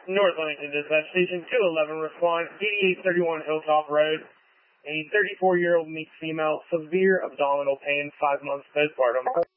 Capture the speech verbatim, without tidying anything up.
North Huntington Dispatch Station two eleven, respond eighty-eight thirty-one Hilltop Road. A thirty-four-year-old meets female, severe abdominal pain, five months postpartum.